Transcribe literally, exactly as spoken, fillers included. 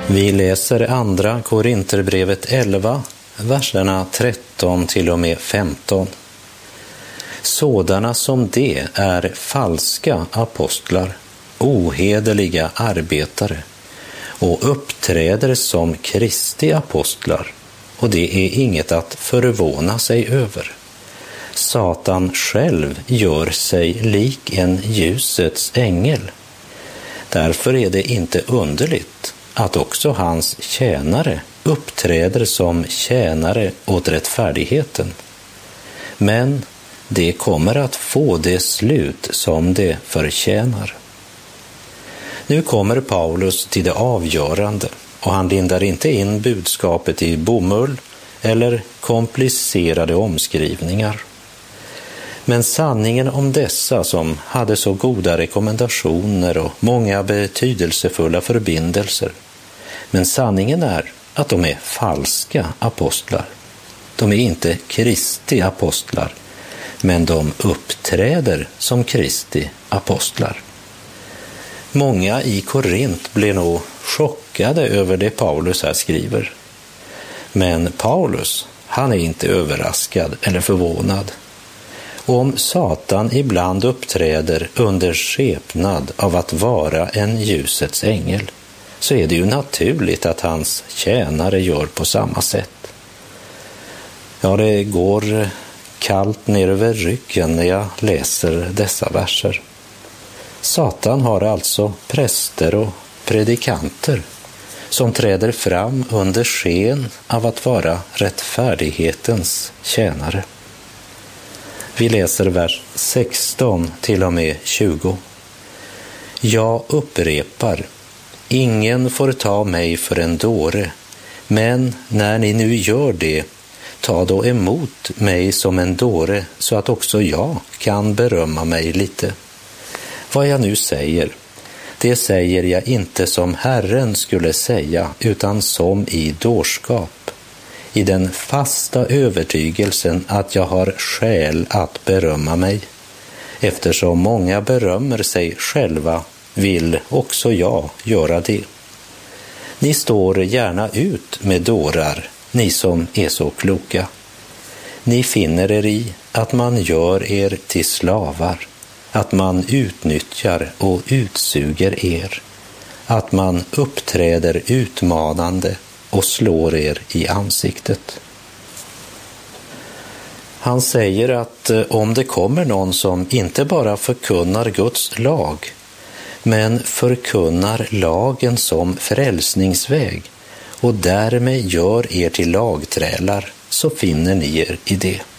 Vi läser andra Korinterbrevet elva, verserna tretton till och med femton. Sådana som det är falska apostlar, ohederliga arbetare och uppträder som Kristi apostlar, och det är inget att förvåna sig över. Satan själv gör sig lik en ljusets ängel. Därför är det inte underligt att också hans tjänare uppträder som tjänare åt rättfärdigheten. Men det kommer att få det slut som det förtjänar. Nu kommer Paulus till det avgörande, och han lindar inte in budskapet i bomull eller komplicerade omskrivningar. Men sanningen om dessa som hade så goda rekommendationer och många betydelsefulla förbindelser, men sanningen är att de är falska apostlar. De är inte Kristi apostlar, men de uppträder som Kristi apostlar. Många i Korint blir nog chockade över det Paulus här skriver. Men Paulus, han är inte överraskad eller förvånad. Om Satan ibland uppträder under skepnad av att vara en ljusets ängel, så är det ju naturligt att hans tjänare gör på samma sätt. Ja, det går kallt ner över ryggen när jag läser dessa verser. Satan har alltså präster och predikanter som träder fram under sken av att vara rättfärdighetens tjänare. Vi läser vers sexton till och med tjugo. Jag upprepar, ingen får ta mig för en dåre, men när ni nu gör det, ta då emot mig som en dåre så att också jag kan berömma mig lite. Vad jag nu säger, det säger jag inte som Herren skulle säga, utan som i dårskap, i den fasta övertygelsen att jag har skäl att berömma mig. Eftersom många berömmer sig själva vill också jag göra det. Ni står gärna ut med dårar, ni som är så kloka. Ni finner er i att man gör er till slavar, att man utnyttjar och utsuger er, att man uppträder utmanande och slår er i ansiktet. Han säger att om det kommer någon som inte bara förkunnar Guds lag, men förkunnar lagen som frälsningsväg och därmed gör er till lagträlar, så finner ni er i det.